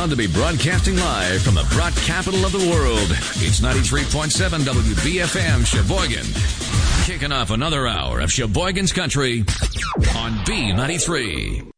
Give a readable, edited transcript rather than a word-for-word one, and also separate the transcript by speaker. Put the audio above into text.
Speaker 1: proud to be broadcasting live from the broad capital of the world. It's 93.7 WBFM Sheboygan. Kicking off another hour of Sheboygan's Country on B93.